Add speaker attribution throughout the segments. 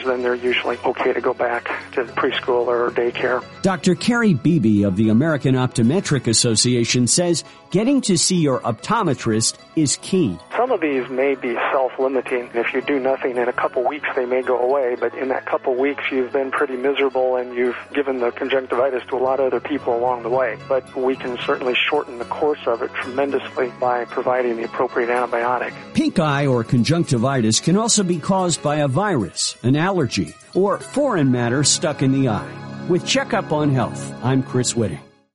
Speaker 1: then they're usually okay to go back to preschool or daycare.
Speaker 2: Dr. Carrie Beebe of the American Optometric Association says getting to see your optometrist is key.
Speaker 1: Some of these may be self-limiting. If you do nothing in a couple weeks, they may go away, but in that couple weeks, you've been pretty miserable and you've given the conjunctivitis to a lot of other people along the way. But we can certainly shorten the course of it tremendously by providing the appropriate antibiotic.
Speaker 2: Pink eye or conjunctivitis can also be caused by a virus, an allergy, or foreign matter stuck in the eye. With Checkup on Health, I'm Chris Whitting.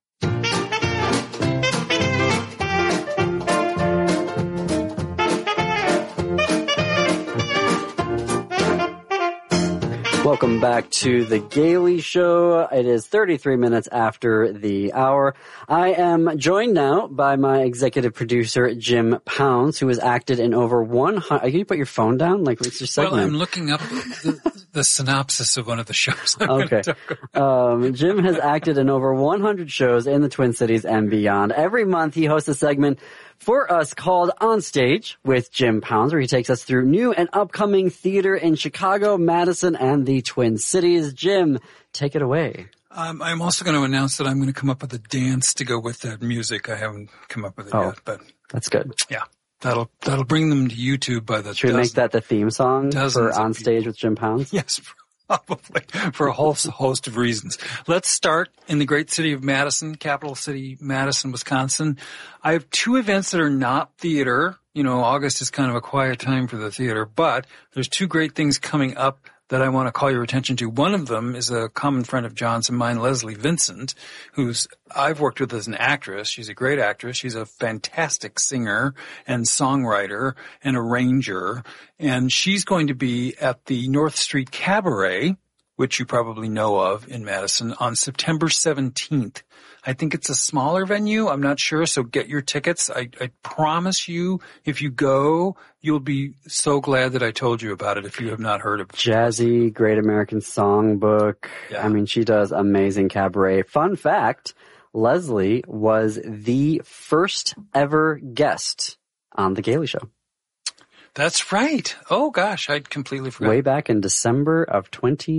Speaker 3: Welcome back to The Gailey Show. It is 33 minutes after the hour. I am joined now by my executive producer, Jim Pounds, who has acted in over 100... Can you put your phone down? Like, what's your segment?
Speaker 4: Well, I'm looking up the synopsis of one of the shows.
Speaker 3: Okay. Jim has acted in over 100 shows in the Twin Cities and beyond. Every month, he hosts a segment for us called On Stage with Jim Pounds, where he takes us through new and upcoming theater in Chicago, Madison, and the Twin Cities. Jim, take it away.
Speaker 4: I'm also going to announce that I'm going to come up with a dance to go with that music. I haven't come up with it yet, but
Speaker 3: that's good.
Speaker 4: Yeah, that'll bring them to YouTube by the.
Speaker 3: Should we make that the theme song for On Stage with Jim Pounds?
Speaker 4: Yes. Probably, for a whole host of reasons. Let's start in the great city of Madison, capital city, Madison, Wisconsin. I have two events that are not theater. You know, August is kind of a quiet time for the theater, but there's two great things coming up that I want to call your attention to. One of them is a common friend of John's and mine, Leslie Vincent, who's I've worked with as an actress. She's a great actress. She's a fantastic singer and songwriter and arranger. And she's going to be at the North Street Cabaret, which you probably know of in Madison, on September 17th. I think it's a smaller venue. I'm not sure, so get your tickets. I promise you, if you go, you'll be so glad that I told you about it if you have not heard of it.
Speaker 3: Jazzy, Great American Songbook. Yeah. I mean, she does amazing cabaret. Fun fact, Leslie was the first ever guest on The Gailey Show.
Speaker 4: That's right. Oh, gosh, I'd completely forgot.
Speaker 3: Way back in December of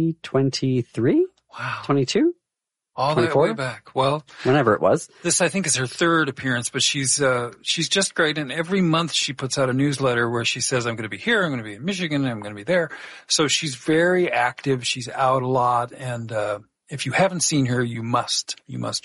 Speaker 3: 2023?
Speaker 4: Wow.
Speaker 3: 22?
Speaker 4: All 24? That way back. Well,
Speaker 3: whenever it was.
Speaker 4: This, I think, is her third appearance, but she's just great. And every month she puts out a newsletter where she says, I'm going to be here, I'm going to be in Michigan, I'm going to be there. So she's very active. She's out a lot. And, if you haven't seen her, you must.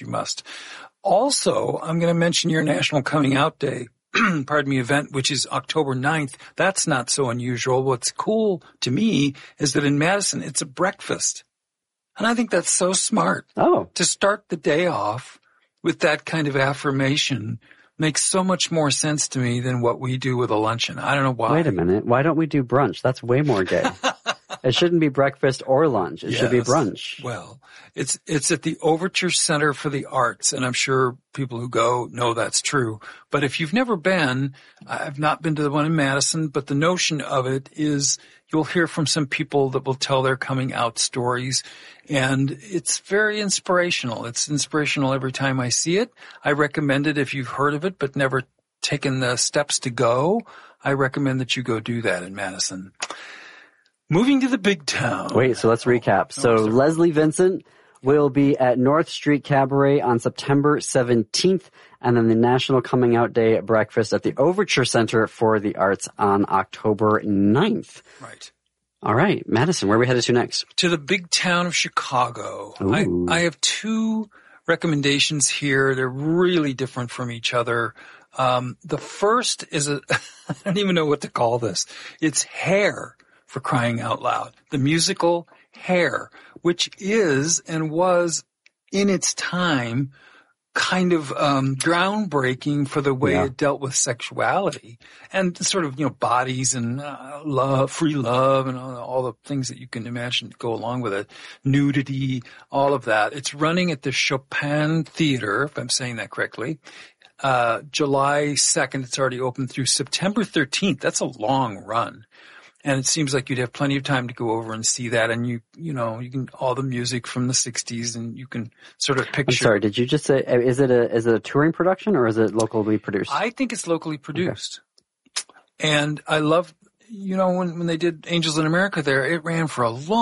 Speaker 4: Also, I'm going to mention your National Coming Out Day, event, which is October 9th. That's not so unusual. What's cool to me is that in Madison, it's a breakfast. And I think that's so smart.
Speaker 3: Oh.
Speaker 4: To start the day off with that kind of affirmation makes so much more sense to me than what we do with a luncheon. I don't know why.
Speaker 3: Wait a minute. Why don't we do brunch? That's way more gay. It shouldn't be breakfast or lunch. It should be brunch.
Speaker 4: Well, it's at the Overture Center for the Arts, and I'm sure people who go know that's true. But if you've never been, I've not been to the one in Madison, but the notion of it is you'll hear from some people that will tell their coming out stories, and it's very inspirational. It's inspirational every time I see it. I recommend it if you've heard of it but never taken the steps to go. I recommend that you go do that in Madison. Moving to the big town.
Speaker 3: Wait, so let's recap. So Leslie Vincent will be at North Street Cabaret on September 17th, and then the National Coming Out Day breakfast at the Overture Center for the Arts on October 9th.
Speaker 4: Right.
Speaker 3: All right, Madison, where are we headed to next?
Speaker 4: To the big town of Chicago. I have two recommendations here. They're really different from each other. The first is I don't even know what to call this. It's Hair. For crying out loud. The musical Hair, which is and was in its time kind of groundbreaking for the way it dealt with sexuality and sort of, bodies and love, free love and all the things that you can imagine to go along with it. Nudity, all of that. It's running at the Chopin Theater, if I'm saying that correctly. July 2nd, it's already open through September 13th. That's a long run. And it seems like you'd have plenty of time to go over and see that. And you can, all the music from the 60s and you can sort of picture.
Speaker 3: I'm sorry, did you just say, is it a touring production or is it locally produced?
Speaker 4: I think it's locally produced. Okay. And I love, you know, when they did Angels in America there, it ran for a long